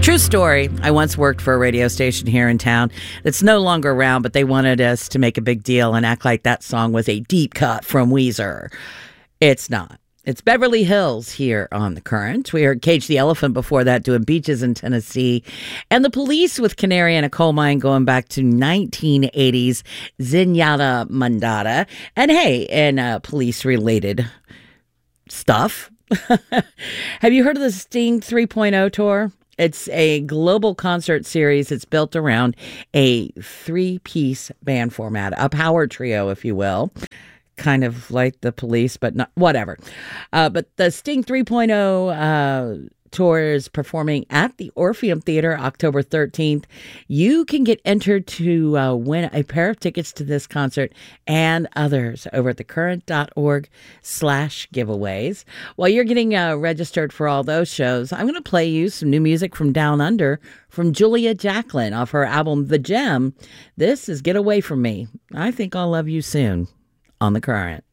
True story. I once worked for a radio station here in town that's no longer around, but they wanted us to make a big deal and act like that song was a deep cut from Weezer. It's not. It's Beverly Hills here on The Current. We heard Cage the Elephant before that doing Beaches in Tennessee. And The Police with Canary in a Coal Mine going back to 1980s Zenyatta Mandata. And hey, and police-related stuff. Have you heard of the Sting 3.0 tour? It's a global concert series. It's built around a three-piece band format, a power trio, if you will. Kind of like the Police, but not whatever. But the Sting 3.0 tour is performing at the Orpheum Theater October 13th. You can get entered to win a pair of tickets to this concert and others over at thecurrent.org/giveaways. While you're getting registered for all those shows, I'm going to play you some new music from Down Under from Julia Jacklin off her album The Gem. This is Get Away From Me. I think I'll love you soon on The Current.